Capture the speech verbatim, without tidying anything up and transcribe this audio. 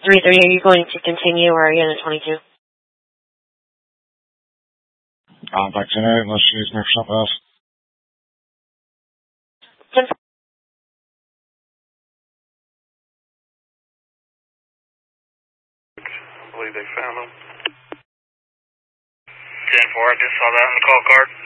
three thirty, are you going to continue or are you in a twenty-two? I'm back to eight, let's use Microsoft Earth. ten four. I believe they found them. ten four, I just saw that on the call card.